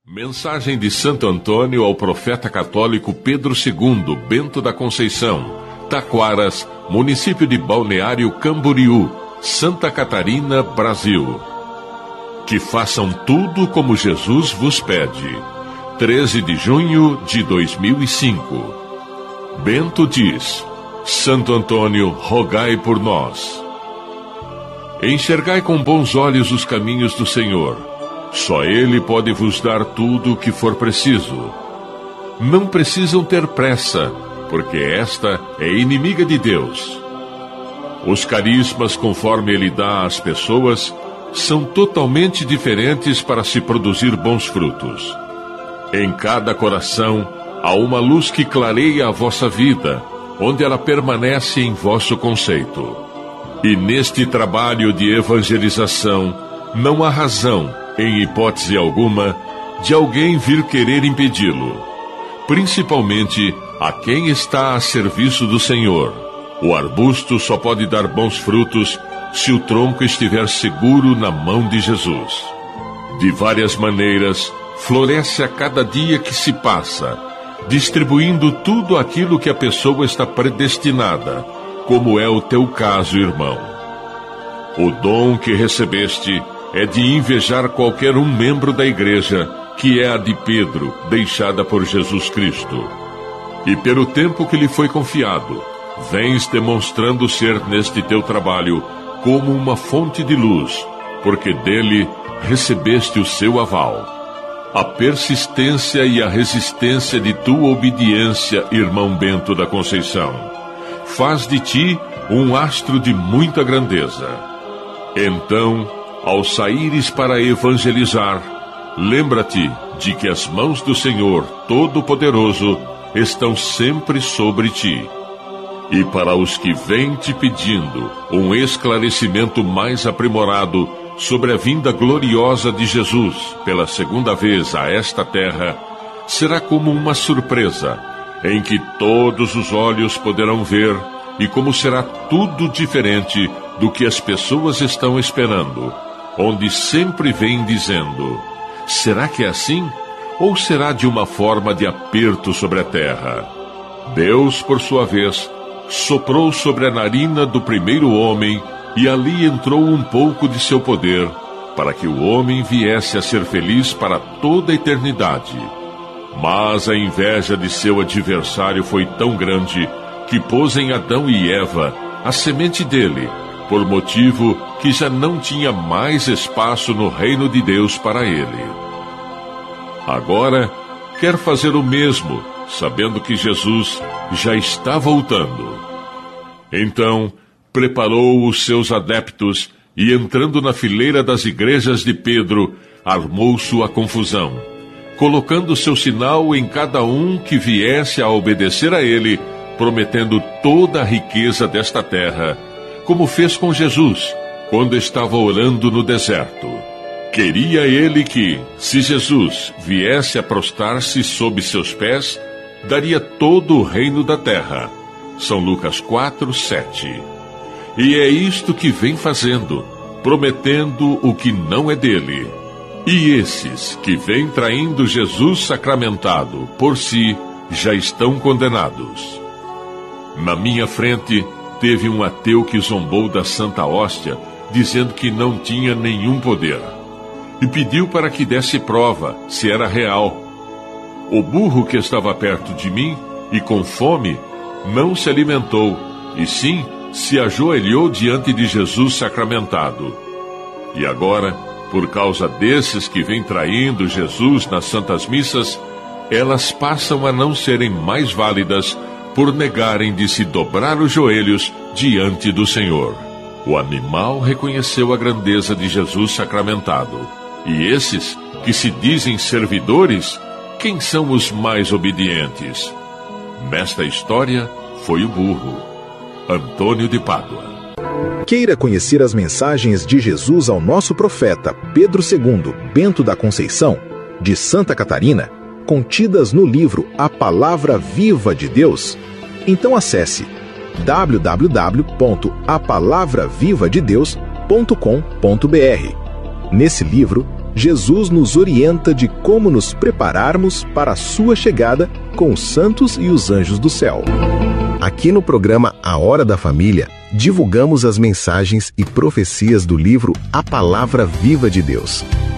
Mensagem de Santo Antônio ao profeta católico Pedro II, Bento da Conceição, Taquaras, município de Balneário Camboriú, Santa Catarina, Brasil. Que façam tudo como Jesus vos pede. 13 de junho de 2005. Bento diz: Santo Antônio, rogai por nós. Enxergai com bons olhos os caminhos do Senhor. Só Ele pode vos dar tudo o que for preciso. Não precisam ter pressa, porque esta é inimiga de Deus. Os carismas, conforme Ele dá às pessoas, são totalmente diferentes para se produzir bons frutos. Em cada coração há uma luz que clareia a vossa vida, onde ela permanece em vosso conceito. E neste trabalho de evangelização, não há razão, em hipótese alguma, de alguém vir querer impedi-lo. Principalmente a quem está a serviço do Senhor. O arbusto só pode dar bons frutos se o tronco estiver seguro na mão de Jesus. De várias maneiras, floresce a cada dia que se passa, distribuindo tudo aquilo que a pessoa está predestinada, como é o teu caso, irmão. O dom que recebeste é de invejar qualquer um membro da igreja, que é a de Pedro, deixada por Jesus Cristo. E pelo tempo que lhe foi confiado, vens demonstrando ser neste teu trabalho como uma fonte de luz, porque dele recebeste o seu aval. A persistência e a resistência de tua obediência, irmão Bento da Conceição, faz de ti um astro de muita grandeza. Então, ao saíres para evangelizar, lembra-te de que as mãos do Senhor Todo-Poderoso estão sempre sobre ti. E para os que vêm te pedindo um esclarecimento mais aprimorado sobre a vinda gloriosa de Jesus pela segunda vez a esta terra, será como uma surpresa, em que todos os olhos poderão ver, e como será tudo diferente do que as pessoas estão esperando, onde sempre vem dizendo: será que é assim? Ou será de uma forma de aperto sobre a terra? Deus, por sua vez, soprou sobre a narina do primeiro homem, e ali entrou um pouco de seu poder, para que o homem viesse a ser feliz para toda a eternidade. Mas a inveja de seu adversário foi tão grande, que pôs em Adão e Eva a semente dele, por motivo que já não tinha mais espaço no reino de Deus para ele. Agora, quer fazer o mesmo, sabendo que Jesus já está voltando. Então, preparou os seus adeptos e, entrando na fileira das igrejas de Pedro, armou sua confusão, colocando seu sinal em cada um que viesse a obedecer a ele, prometendo toda a riqueza desta terra, como fez com Jesus, quando estava orando no deserto. Queria ele que, se Jesus viesse a prostrar-se sob seus pés, daria todo o reino da terra. São Lucas 4:7. E é isto que vem fazendo, prometendo o que não é dele. E esses que vêm traindo Jesus sacramentado por si, já estão condenados. Na minha frente, teve um ateu que zombou da Santa Hóstia, dizendo que não tinha nenhum poder, e pediu para que desse prova, se era real. O burro que estava perto de mim, e com fome, não se alimentou, e sim se ajoelhou diante de Jesus sacramentado. E agora, por causa desses que vêm traindo Jesus nas santas missas, elas passam a não serem mais válidas por negarem de se dobrar os joelhos diante do Senhor. O animal reconheceu a grandeza de Jesus sacramentado. E esses, que se dizem servidores, quem são os mais obedientes? Nesta história, foi o burro. Antônio de Pádua. Queira conhecer as mensagens de Jesus ao nosso profeta Pedro II, Bento da Conceição, de Santa Catarina, contidas no livro A Palavra Viva de Deus? Então acesse www.apalavravivadedeus.com.br. Nesse livro, Jesus nos orienta de como nos prepararmos para a sua chegada com os santos e os anjos do céu. Aqui no programa A Hora da Família, divulgamos as mensagens e profecias do livro A Palavra Viva de Deus.